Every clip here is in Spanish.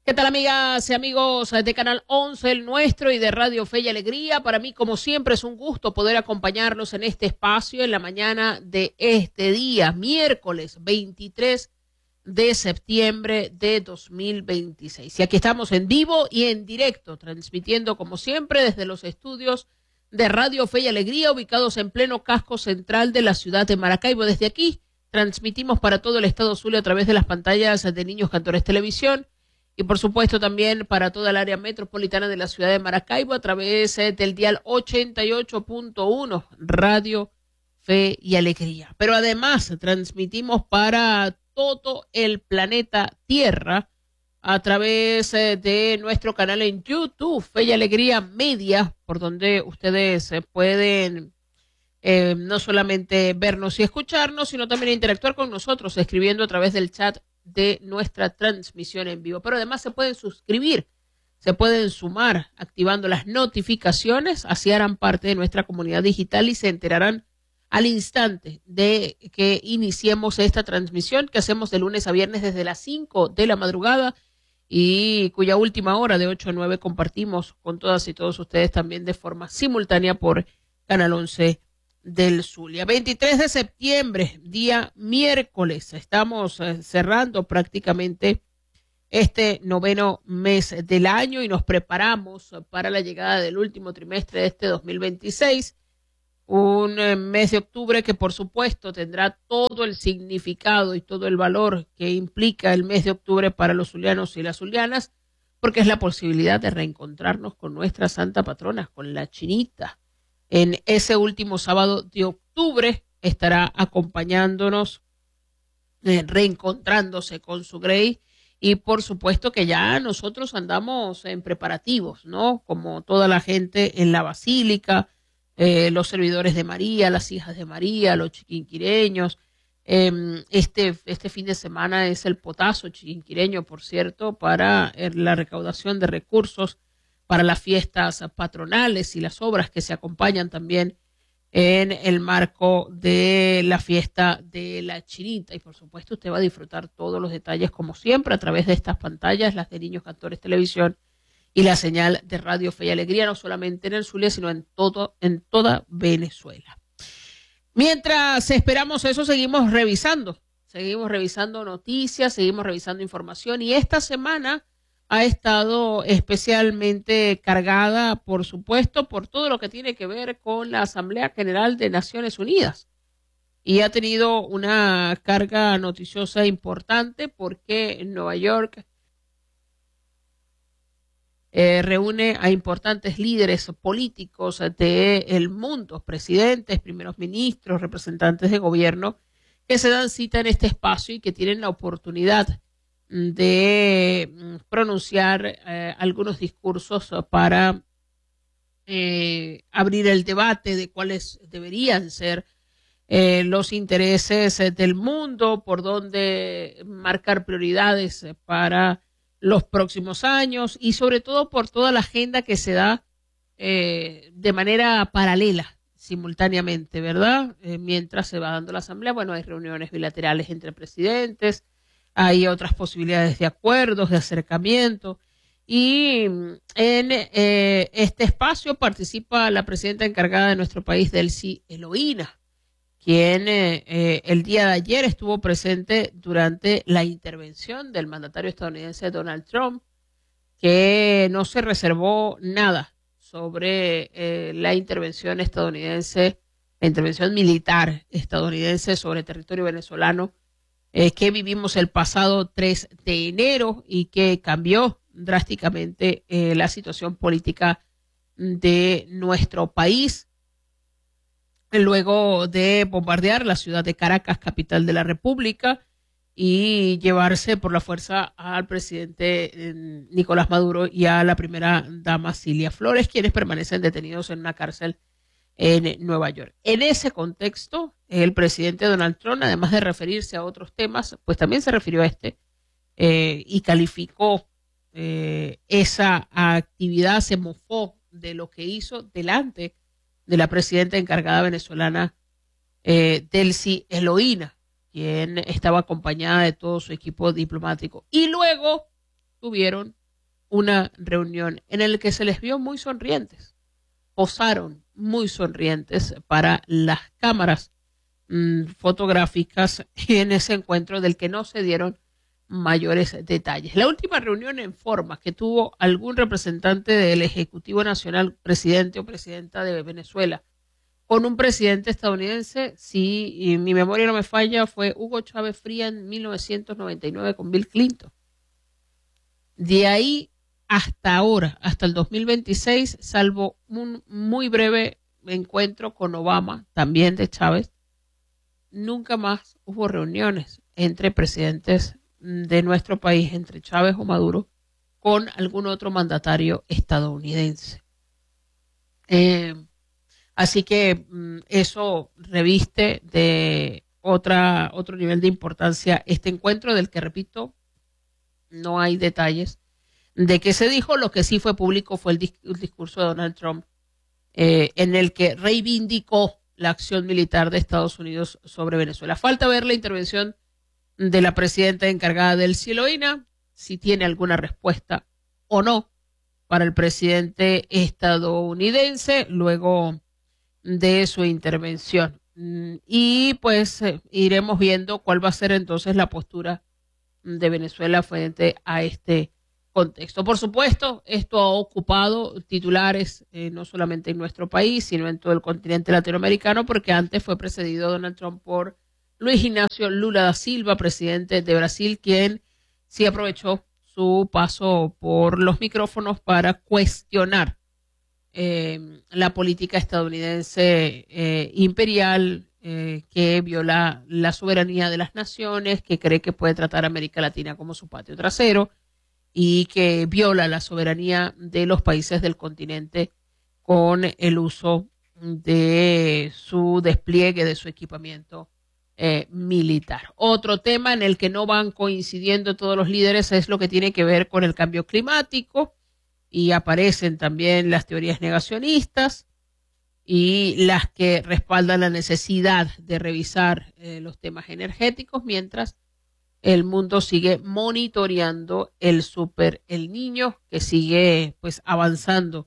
¿Qué tal, amigas y amigos de Canal 11, el nuestro, y de Radio Fe y Alegría? Para mí, como siempre, es un gusto poder acompañarlos en este espacio en la mañana de este día, miércoles 23 de septiembre de 2026. Y aquí estamos en vivo y en directo, transmitiendo, como siempre, desde los estudios de Radio Fe y Alegría, ubicados en pleno casco central de la ciudad de Maracaibo. Desde aquí, transmitimos para todo el estado Zulia a través de las pantallas de Niños Cantores Televisión, y por supuesto también para toda el área metropolitana de la ciudad de Maracaibo a través del dial 88.1 Radio Fe y Alegría. Pero además transmitimos para todo el planeta Tierra a través de nuestro canal en YouTube, Fe y Alegría Media, por donde ustedes pueden no solamente vernos y escucharnos, sino también interactuar con nosotros escribiendo a través del chat de nuestra transmisión en vivo. Pero además se pueden suscribir, se pueden sumar activando las notificaciones, así harán parte de nuestra comunidad digital y se enterarán al instante de que iniciemos esta transmisión que hacemos de lunes a viernes desde las 5 de la madrugada y cuya última hora de 8 a 9 compartimos con todas y todos ustedes también de forma simultánea por Canal 11 del Zulia. 23 de septiembre, día miércoles. Estamos cerrando prácticamente este noveno mes del año y nos preparamos para la llegada del último trimestre de este 2026. Un mes de octubre que por supuesto tendrá todo el significado y todo el valor que implica el mes de octubre para los zulianos y las zulianas, porque es la posibilidad de reencontrarnos con nuestra santa patrona, con la Chinita. En ese último sábado de octubre estará acompañándonos, reencontrándose con su Grey, y por supuesto que ya nosotros andamos en preparativos, ¿no? Como toda la gente en la basílica, los servidores de María, las hijas de María, los chiquinquireños. Este fin de semana es el potazo chiquinquireño, por cierto, para la recaudación de recursos para las fiestas patronales y las obras que se acompañan también en el marco de la fiesta de la Chinita. Y por supuesto usted va a disfrutar todos los detalles como siempre a través de estas pantallas, las de Niños Cantores Televisión y la señal de Radio Fe y Alegría, no solamente en el Zulia, sino en toda Venezuela. Mientras esperamos eso, seguimos revisando noticias, seguimos revisando información, y esta semana ha estado especialmente cargada, por supuesto, por todo lo que tiene que ver con la Asamblea General de Naciones Unidas. Y ha tenido una carga noticiosa importante porque en Nueva York reúne a importantes líderes políticos del mundo, presidentes, primeros ministros, representantes de gobierno, que se dan cita en este espacio y que tienen la oportunidad de pronunciar algunos discursos para abrir el debate de cuáles deberían ser los intereses del mundo, por dónde marcar prioridades para los próximos años y sobre todo por toda la agenda que se da de manera paralela, simultáneamente, ¿verdad? Mientras se va dando la asamblea, bueno, hay reuniones bilaterales entre presidentes, hay otras posibilidades de acuerdos, de acercamiento, y en este espacio participa la presidenta encargada de nuestro país, Delcy Eloína, quien el día de ayer estuvo presente durante la intervención del mandatario estadounidense Donald Trump, que no se reservó nada sobre la intervención estadounidense, la intervención militar estadounidense sobre territorio venezolano, que vivimos el pasado 3 de enero y que cambió drásticamente la situación política de nuestro país, luego de bombardear la ciudad de Caracas, capital de la República, y llevarse por la fuerza al presidente Nicolás Maduro y a la primera dama Cilia Flores, quienes permanecen detenidos en una cárcel en Nueva York. En ese contexto, el presidente Donald Trump, además de referirse a otros temas, pues también se refirió a este y calificó esa actividad, se mofó de lo que hizo delante de la presidenta encargada venezolana Delcy Eloína, quien estaba acompañada de todo su equipo diplomático. Y luego tuvieron una reunión en la que se les vio muy sonrientes, posaron muy sonrientes para las cámaras fotográficas en ese encuentro del que no se dieron mayores detalles. La última reunión en forma que tuvo algún representante del Ejecutivo Nacional, presidente o presidenta de Venezuela, con un presidente estadounidense, si mi memoria no me falla, fue Hugo Chávez Fría en 1999 con Bill Clinton. De ahí hasta ahora, hasta el 2026, salvo un muy breve encuentro con Obama, también de Chávez, nunca más hubo reuniones entre presidentes de nuestro país, entre Chávez o Maduro, con algún otro mandatario estadounidense. Así que eso reviste de otro nivel de importancia este encuentro, del que, repito, no hay detalles de qué se dijo. Lo que sí fue público fue el discurso de Donald Trump, en el que reivindicó la acción militar de Estados Unidos sobre Venezuela. Falta ver la intervención de la presidenta encargada del Ciloína, si tiene alguna respuesta o no para el presidente estadounidense luego de su intervención. Y pues iremos viendo cuál va a ser entonces la postura de Venezuela frente a este contexto. Por supuesto, esto ha ocupado titulares no solamente en nuestro país, sino en todo el continente latinoamericano, porque antes fue precedido Donald Trump por Luis Ignacio Lula da Silva, presidente de Brasil, quien sí aprovechó su paso por los micrófonos para cuestionar la política estadounidense imperial, que viola la soberanía de las naciones, que cree que puede tratar a América Latina como su patio trasero y que viola la soberanía de los países del continente con el uso de su despliegue, de su equipamiento militar. Otro tema en el que no van coincidiendo todos los líderes es lo que tiene que ver con el cambio climático, y aparecen también las teorías negacionistas y las que respaldan la necesidad de revisar los temas energéticos, mientras el mundo sigue monitoreando el Super El Niño, que sigue pues avanzando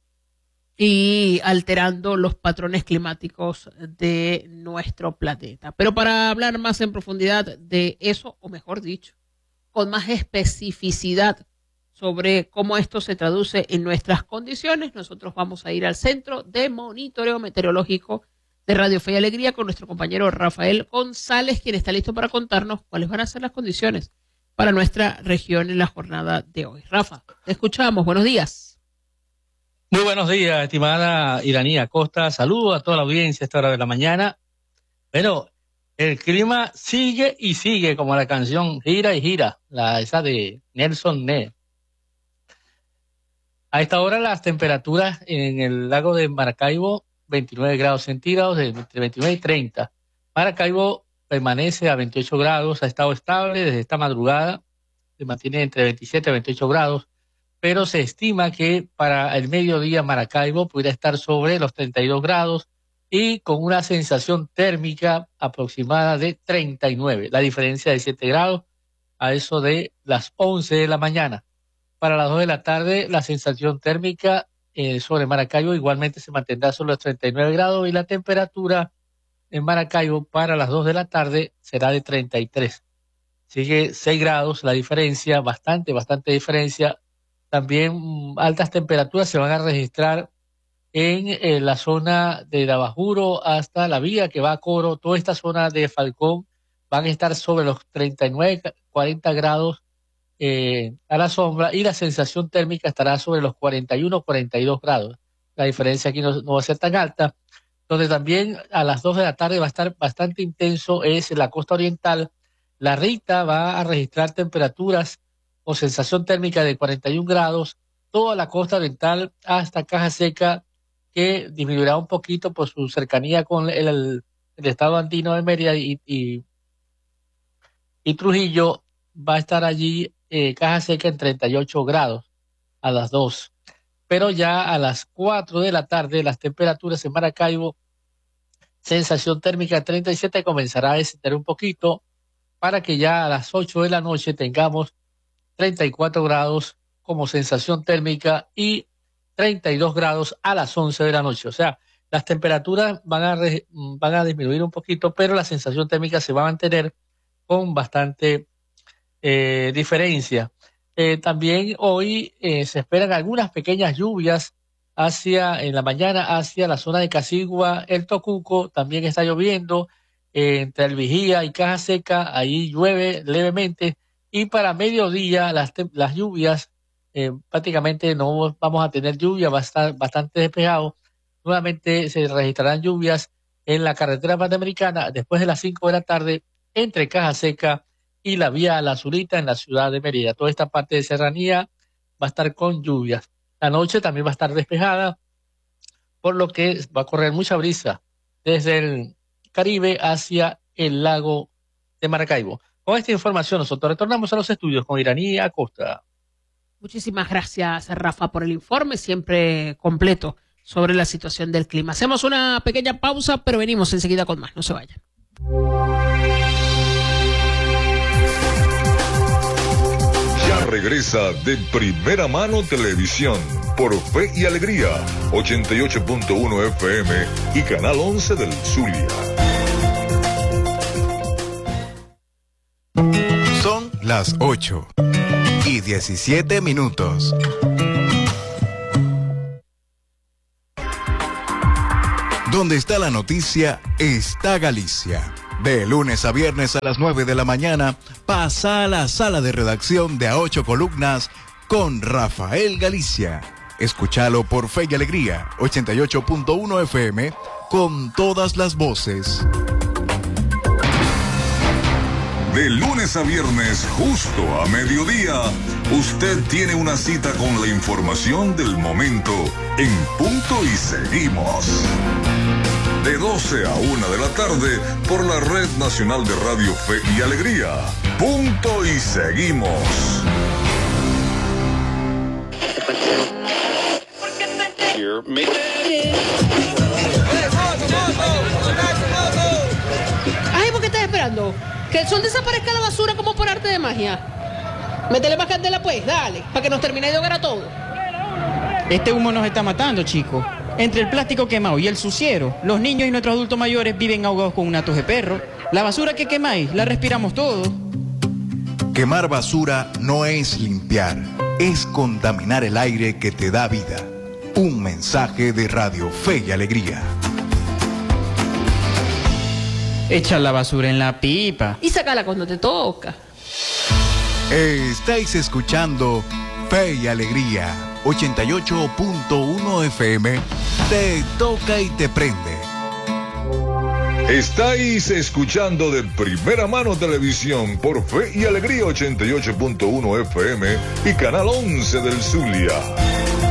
y alterando los patrones climáticos de nuestro planeta. Pero para hablar más en profundidad de eso, o mejor dicho, con más especificidad sobre cómo esto se traduce en nuestras condiciones, nosotros vamos a ir al Centro de Monitoreo Meteorológico de Radio Fe y Alegría con nuestro compañero Rafael González, quien está listo para contarnos cuáles van a ser las condiciones para nuestra región en la jornada de hoy. Rafa, te escuchamos. Buenos días. Muy buenos días, estimada Iranía Costa. Saludos a toda la audiencia a esta hora de la mañana. Bueno, el clima sigue y sigue, como la canción Gira y Gira, esa de Nelson Ned. A esta hora las temperaturas en el lago de Maracaibo, 29 grados centígrados, entre 29 y 30. Maracaibo permanece a 28 grados, ha estado estable desde esta madrugada, se mantiene entre 27 y 28 grados, pero se estima que para el mediodía Maracaibo pudiera estar sobre los 32 grados y con una sensación térmica aproximada de 39, la diferencia de 7 grados a eso de las 11 de la mañana. Para las 2 de la tarde, la sensación térmica sobre Maracaibo igualmente se mantendrá sobre los 39 grados y la temperatura en Maracaibo para las 2 de la tarde será de 33. Sigue 6 grados la diferencia, bastante diferencia. También altas temperaturas se van a registrar en la zona de Dabajuro hasta la vía que va a Coro. Toda esta zona de Falcón van a estar sobre los 39, 40 grados a la sombra, y la sensación térmica estará sobre los 41, 42 grados. La diferencia aquí no va a ser tan alta. Donde también a las 2 de la tarde va a estar bastante intenso es en la costa oriental. La Rita va a registrar temperaturas o sensación térmica de 41 grados. Toda la costa oriental hasta Caja Seca, que disminuirá un poquito por su cercanía con el estado andino de Mérida y Trujillo. Va a estar allí Caja Seca en 38 grados a las 2. Pero ya a las 4 de la tarde las temperaturas en Maracaibo, sensación térmica 37, comenzará a descender un poquito para que ya a las 8 de la noche tengamos 34 grados como sensación térmica y 32 grados a las 11 de la noche. O sea, las temperaturas van a disminuir un poquito, pero la sensación térmica se va a mantener con bastante diferencia. También hoy se esperan algunas pequeñas lluvias en la mañana hacia la zona de Casigua, el Tocuco, también está lloviendo entre el Vigía y Caja Seca, ahí llueve levemente, y para mediodía las lluvias prácticamente no vamos a tener lluvia, va a estar bastante despejado. Nuevamente se registrarán lluvias en la carretera panamericana después de las 5 de la tarde entre Caja Seca y la vía La Azulita en la ciudad de Mérida. Toda esta parte de serranía va a estar con lluvias. La noche también va a estar despejada, por lo que va a correr mucha brisa desde el Caribe hacia el lago de Maracaibo. Con esta información nosotros retornamos a los estudios con Iraní Acosta. Muchísimas gracias, Rafa, por el informe siempre completo sobre la situación del clima. Hacemos una pequeña pausa, pero venimos enseguida con más. No se vayan. Ya regresa De Primera Mano Televisión por Fe y Alegría, 88.1 FM y Canal 11 del Zulia. Son las 8:17. Donde está la noticia, está Galicia. De lunes a viernes a las 9 de la mañana, pasa a la sala de redacción de A Ocho Columnas con Rafael Galicia. Escúchalo por Fe y Alegría, 88.1 FM, con todas las voces. De lunes a viernes, justo a mediodía, usted tiene una cita con la información del momento en Punto y Seguimos. De 12 a 1 de la tarde por la Red Nacional de Radio Fe y Alegría. Punto y Seguimos. Ay, ¿por qué estás esperando? Que el sol desaparezca la basura como por arte de magia. Métele más candela pues, dale, para que nos termine de ahogar a todos. Este humo nos está matando, chicos. Entre el plástico quemado y el suciero, los niños y nuestros adultos mayores viven ahogados con un atos de perro. La basura que quemáis, la respiramos todos. Quemar basura no es limpiar, es contaminar el aire que te da vida. Un mensaje de Radio Fe y Alegría. Echa la basura en la pipa. Y sácala cuando te toca. Estáis escuchando Fe y Alegría, 88.1 FM, te toca y te prende. Estáis escuchando De Primera Mano Televisión por Fe y Alegría, 88.1 FM y Canal 11 del Zulia.